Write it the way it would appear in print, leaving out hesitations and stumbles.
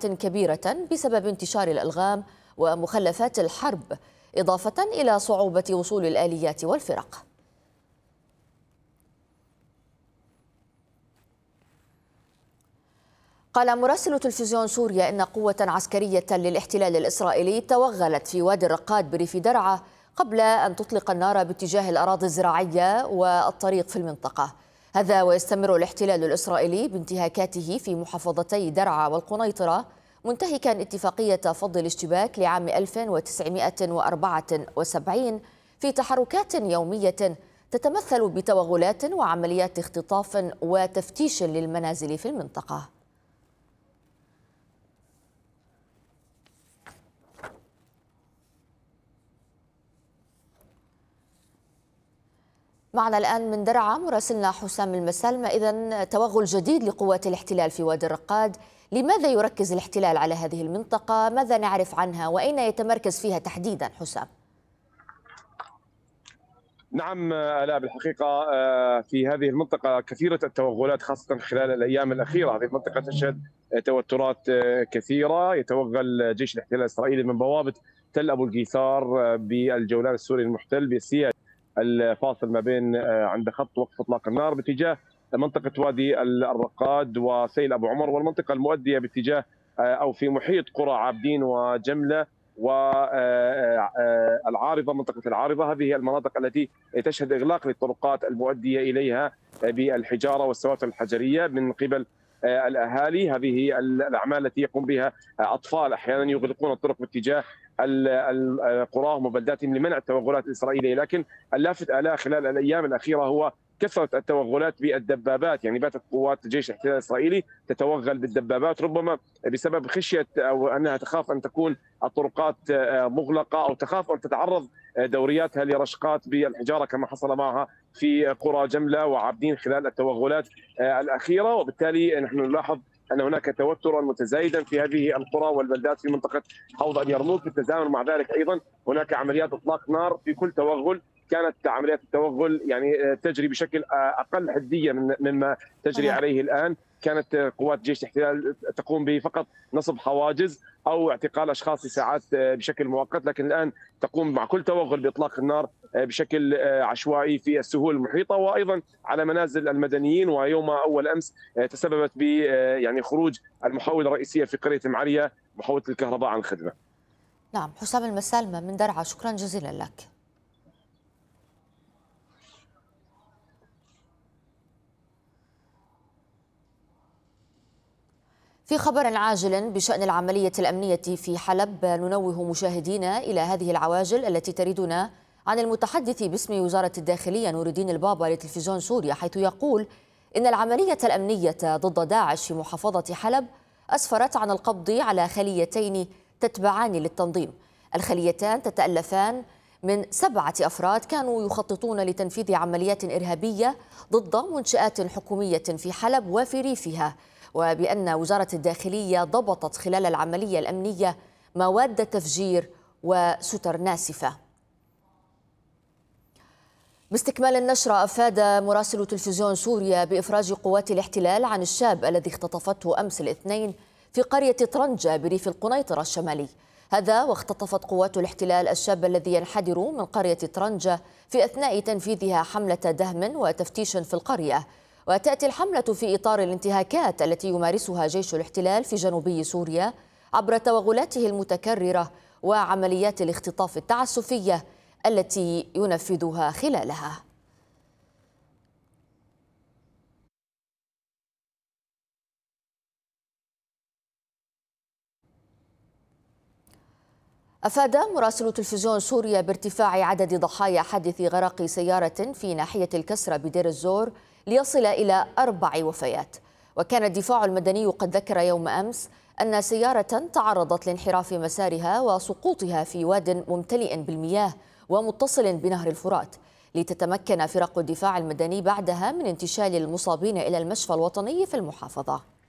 تداعيات كبيرة بسبب انتشار الألغام ومخلفات الحرب، إضافة إلى صعوبة وصول الآليات والفرق. قال مراسل تلفزيون سوريا إن قوة عسكرية للاحتلال الإسرائيلي توغلت في وادي الرقاد بريف درعا قبل أن تطلق النار باتجاه الأراضي الزراعية والطريق في المنطقة. هذا ويستمر الاحتلال الإسرائيلي بانتهاكاته في محافظتي درعا والقنيطرة، منتهكا اتفاقية فض الاشتباك لعام 1974 في تحركات يومية تتمثل بتوغلات وعمليات اختطاف وتفتيش للمنازل في المنطقة. معنا الآن من درعا مراسلنا حسام المسالمة. إذن توغل جديد لقوات الاحتلال في وادي الرقاد، لماذا يركز الاحتلال على هذه المنطقة؟ ماذا نعرف عنها وأين يتمركز فيها تحديدا حسام؟ نعم آلاء، بالحقيقة في هذه المنطقة كثيرة التوغلات خاصة خلال الأيام الأخيرة. هذه المنطقة تشهد توترات كثيرة. يتوغل جيش الاحتلال الإسرائيلي من بوابة تل أبو القيثار بالجولان السوري المحتل بالسياج الفاصل ما بين عند خط وقف إطلاق النار باتجاه منطقة وادي الرقاد وسيل أبو عمر، والمنطقة المؤدية باتجاه أو في محيط قرى عابدين وجملة والعارضة، منطقة العارضة. هذه المناطق التي تشهد إغلاق للطرقات المؤدية إليها بالحجارة والسواتر الحجرية من قبل الأهالي. هذه الأعمال التي يقوم بها أطفال أحيانا يغلقون الطرق باتجاه قراهم وبلداتهم لمنع التوغلات الإسرائيلية. لكن اللافت آلاء خلال الأيام الأخيرة هو كثرة التوغلات بالدبابات. يعني باتت قوات جيش الاحتلال الإسرائيلي تتوغل بالدبابات، ربما بسبب خشية أو أنها تخاف أن تكون الطرقات مغلقة أو تخاف أن تتعرض دورياتها لرشقات بالحجارة كما حصل معها في قرى جملة وعابدين خلال التوغلات الأخيرة. وبالتالي نحن نلاحظ أن هناك توترا متزايدا في هذه القرى والبلدات في منطقة حوض اليرموك. بالتزامن مع ذلك أيضا هناك عمليات إطلاق نار في كل توغل. كانت عمليات التوغل يعني تجري بشكل أقل حدية مما تجري عليه الآن. كانت قوات جيش الاحتلال تقوم بفقط نصب حواجز أو اعتقال أشخاص لساعات بشكل مؤقت، لكن الآن تقوم مع كل توغل بإطلاق النار بشكل عشوائي في السهول المحيطة وأيضا على منازل المدنيين. ويوم أول أمس تسببت ب يعني خروج المحولة الرئيسية في قرية معرية، محولة الكهرباء عن الخدمة. نعم، حسام المسالمة من درعا، شكرا جزيلا لك. في خبر عاجل بشأن العملية الأمنية في حلب، ننوه مشاهدينا إلى هذه العواجل التي تردنا عن المتحدث باسم وزارة الداخلية نور الدين البابا لتلفزيون سوريا، حيث يقول إن العملية الأمنية ضد داعش في محافظة حلب أسفرت عن القبض على خليتين تتبعان للتنظيم. الخليتان تتألفان من 7 أفراد كانوا يخططون لتنفيذ عمليات إرهابية ضد منشآت حكومية في حلب وفي ريفها، وبأن وزارة الداخلية ضبطت خلال العملية الأمنية مواد تفجير وستر ناسفة. باستكمال النشرة، أفاد مراسل تلفزيون سوريا بإفراج قوات الاحتلال عن الشاب الذي اختطفته أمس الاثنين في قرية طرنجة بريف القنيطرة الشمالي. هذا واختطفت قوات الاحتلال الشاب الذي ينحدر من قرية طرنجة في أثناء تنفيذها حملة دهم وتفتيش في القرية. وتأتي الحملة في إطار الانتهاكات التي يمارسها جيش الاحتلال في جنوبي سوريا عبر توغلاته المتكررة وعمليات الاختطاف التعسفية التي ينفذها خلالها. أفاد مراسل تلفزيون سوريا بارتفاع عدد ضحايا حادث غرق سيارة في ناحية الكسرة بدير الزور ليصل إلى 4 وفيات. وكان الدفاع المدني قد ذكر يوم أمس أن سيارة تعرضت لانحراف مسارها وسقوطها في واد ممتلئ بالمياه ومتصل بنهر الفرات، لتتمكن فرق الدفاع المدني بعدها من انتشال المصابين إلى المشفى الوطني في المحافظة.